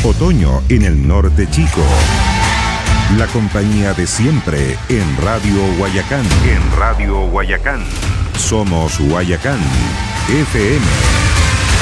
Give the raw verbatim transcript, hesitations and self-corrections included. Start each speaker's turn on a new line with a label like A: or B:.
A: Otoño en el norte chico. La compañía de siempre en Radio Guayacán. En Radio Guayacán. Somos Guayacán F M.